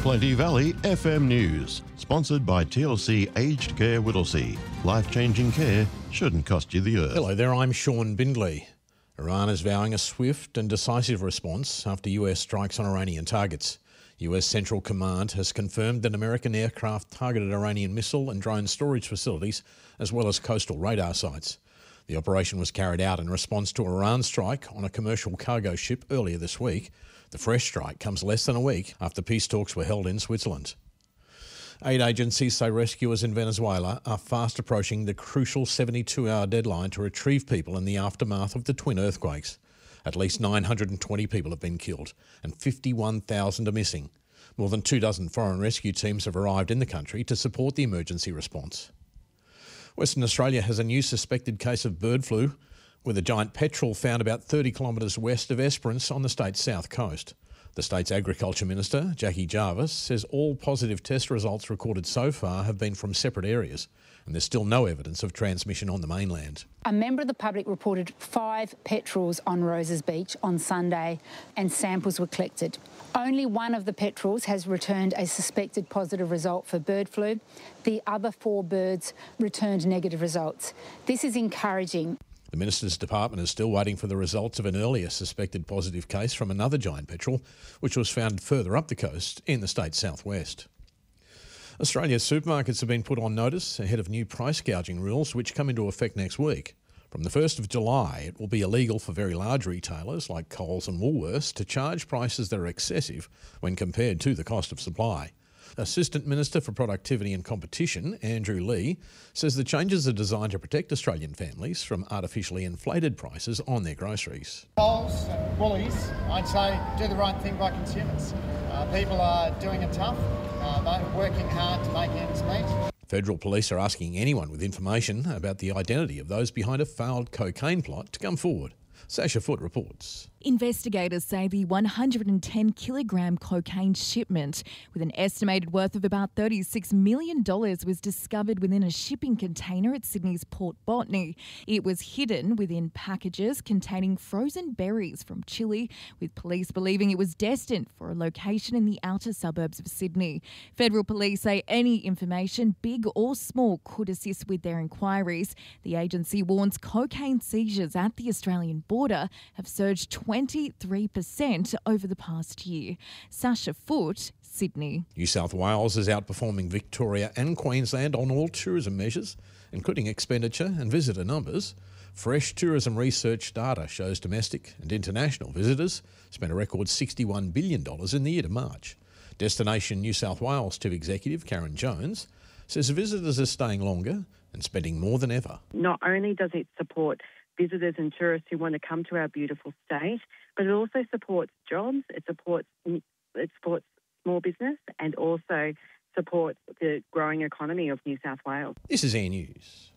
Plenty Valley FM News, sponsored by TLC Aged Care Whittlesea. Life-changing care shouldn't cost you the earth. Hello there, I'm Sean Bindley. Iran is vowing a swift and decisive response after US strikes on Iranian targets. US Central Command has confirmed that American aircraft targeted Iranian missile and drone storage facilities, as well as coastal radar sites. The operation was carried out in response to Iran's strike on a commercial cargo ship earlier this week. The fresh strike comes less than a week after peace talks were held in Switzerland. Aid agencies say rescuers in Venezuela are fast approaching the crucial 72-hour deadline to retrieve people in the aftermath of the twin earthquakes. At least 920 people have been killed and 51,000 are missing. More than 24 foreign rescue teams have arrived in the country to support the emergency response. Western Australia has a new suspected case of bird flu, with a giant petrel found about 30 kilometres west of Esperance on the state's south coast. The state's Agriculture Minister, Jackie Jarvis, says all positive test results recorded so far have been from separate areas, and there's still no evidence of transmission on the mainland. A member of the public reported 5 petrels on Roses Beach on Sunday, and samples were collected. Only one of the petrels has returned a suspected positive result for bird flu. The other 4 birds returned negative results. This is encouraging. The Minister's department is still waiting for the results of an earlier suspected positive case from another giant petrel, which was found further up the coast in the state's southwest. Australia's supermarkets have been put on notice ahead of new price gouging rules which come into effect next week. From the 1st of July, it will be illegal for very large retailers like Coles and Woolworths to charge prices that are excessive when compared to the cost of supply. Assistant Minister for Productivity and Competition, Andrew Lee, says the changes are designed to protect Australian families from artificially inflated prices on their groceries. Coles and Woolies, I'd say, do the right thing by consumers. People are doing it tough, they're working hard to make ends meet. Federal police are asking anyone with information about the identity of those behind a failed cocaine plot to come forward. Sasha Foote reports. Investigators say the 110-kilogram cocaine shipment, with an estimated worth of about $36 million, was discovered within a shipping container at Sydney's Port Botany. It was hidden within packages containing frozen berries from Chile, with police believing it was destined for a location in the outer suburbs of Sydney. Federal police say any information, big or small, could assist with their inquiries. The agency warns cocaine seizures at the Australian border have surged 23% over the past year. Sasha Foote, Sydney. New South Wales is outperforming Victoria and Queensland on all tourism measures, including expenditure and visitor numbers. Fresh tourism research data shows domestic and international visitors spent a record $61 billion in the year to March. Destination New South Wales Chief Executive Karen Jones says visitors are staying longer and spending more than ever. Not only does it support visitors and tourists who want to come to our beautiful state, but it also supports jobs, it supports small business and also supports the growing economy of New South Wales. This is Air News.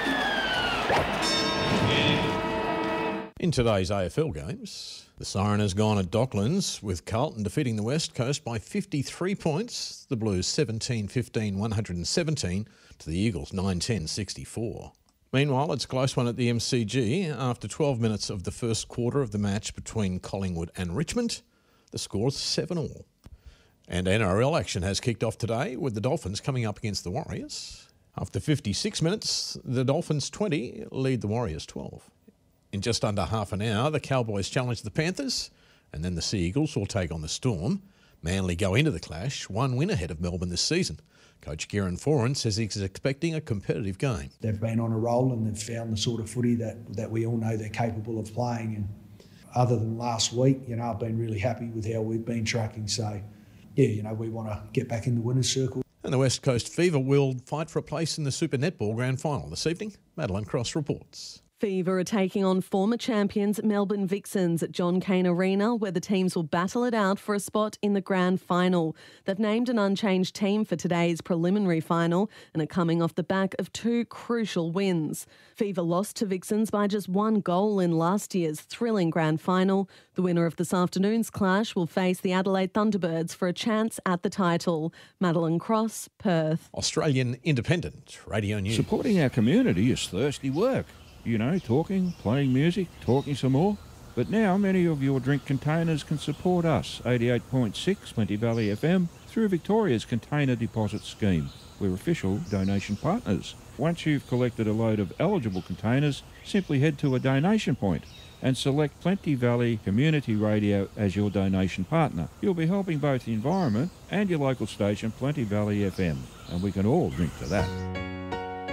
In today's AFL games, the siren has gone at Docklands, with Carlton defeating the West Coast by 53 points, the Blues 17-15-117 to the Eagles 9-10-64. Meanwhile, it's a close one at the MCG. After 12 minutes of the first quarter of the match between Collingwood and Richmond, the score is 7-7. And NRL action has kicked off today with the Dolphins coming up against the Warriors. After 56 minutes, the Dolphins 20 lead the Warriors 12. In just under half an hour, the Cowboys challenge the Panthers, and then the Sea Eagles will take on the Storm. Manly go into the clash, 1 win ahead of Melbourne this season. Coach Kieran Foran says he's expecting a competitive game. They've been on a roll and they've found the sort of footy that we all know they're capable of playing. And other than last week, I've been really happy with how we've been tracking. So, we want to get back in the winner's circle. And the West Coast Fever will fight for a place in the Super Netball Grand Final this evening. Madeline Cross reports. Fever are taking on former champions Melbourne Vixens at John Cain Arena, where the teams will battle it out for a spot in the grand final. They've named an unchanged team for today's preliminary final and are coming off the back of 2 crucial wins. Fever lost to Vixens by just 1 goal in last year's thrilling grand final. The winner of this afternoon's clash will face the Adelaide Thunderbirds for a chance at the title. Madeline Cross, Perth. Australian Independent Radio News. Supporting our community is thirsty work. Talking, playing music, talking some more. But now many of your drink containers can support us. 88.6 Plenty Valley FM, through Victoria's Container Deposit Scheme. We're official donation partners. Once you've collected a load of eligible containers, simply head to a donation point and select Plenty Valley Community Radio as your donation partner. You'll be helping both the environment and your local station, Plenty Valley FM, and we can all drink to that.